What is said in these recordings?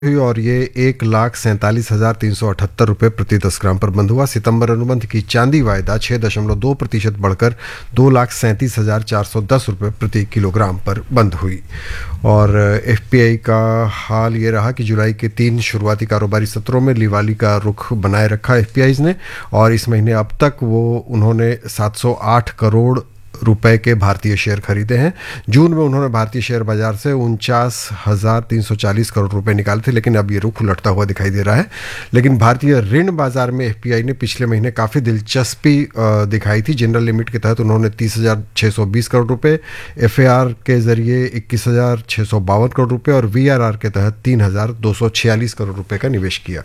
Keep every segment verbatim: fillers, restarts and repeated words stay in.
हुई और ये एक लाख सैंतालीस हजार तीन सौ अठहत्तर रुपये प्रति दस ग्राम पर बंद हुआ। सितंबर अनुबंध की चांदी वायदा छः दशमलव दो प्रतिशत बढ़कर दो लाख सैंतीस हजार चार सौ दस रुपये प्रति किलोग्राम पर बंद हुई। और एफपीआई का हाल ये रहा कि जुलाई के तीन शुरुआती कारोबारी सत्रों में लिवाली का रुख बनाए रखा एफपीआईज ने, और इस महीने अब तक वो उन्होंने सात सौ आठ करोड़ रुपए के भारतीय शेयर खरीदे हैं। जून में उन्होंने भारतीय शेयर बाजार से उनचास हजार तीन सौ चालीस करोड़ रुपए निकाले थे, लेकिन अब ये रुख उलटता हुआ दिखाई दे रहा है। लेकिन भारतीय ऋण बाजार में एफपीआई ने पिछले महीने काफ़ी दिलचस्पी दिखाई थी। जनरल लिमिट के तहत उन्होंने तीस हजार छः सौ बीस करोड़ रुपए, एफएआर के जरिए इक्कीस हजार छः सौ बावन करोड़ रुपए और वीआरआर के तहत तीन हजार दो सौ छियालीस करोड़ रुपए का निवेश किया।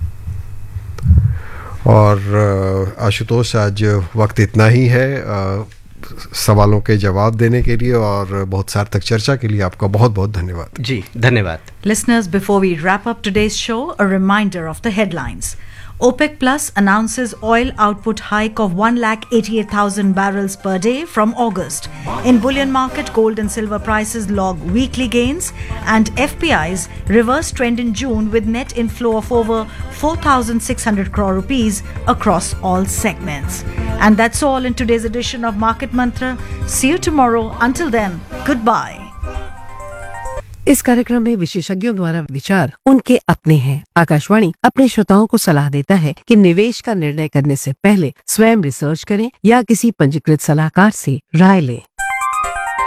और आशुतोष, आज वक्त इतना ही है सवालों के जवाब देने के लिए और बहुत सार तक चर्चा के लिए आपका बहुत बहुत धन्यवाद। जी धन्यवाद। Listeners, before we wrap up today's show, a reminder of the headlines. OPEC Plus announces oil output hike of one lakh eighty-eight thousand barrels per day from August. In bullion market, gold and silver prices log weekly gains, and F P I's reverse trend in June with net inflow of over four thousand six hundred crore rupees across all segments. And that's all in today's edition of Market Mantra. See you tomorrow. Until then, goodbye. इस कार्यक्रम में विशेषज्ञों द्वारा विचार उनके अपने हैं। आकाशवाणी अपने श्रोताओं को सलाह देता है कि निवेश का निर्णय करने से पहले स्वयं रिसर्च करें या किसी पंजीकृत सलाहकार से राय लें।